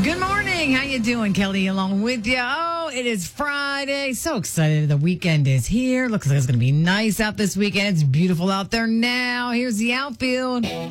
Good morning. How you doing, Kelly? Along with you. Oh, it is Friday. So excited. The weekend is here. Looks like it's going to be nice out this weekend. It's beautiful out there now. Here's the outfield.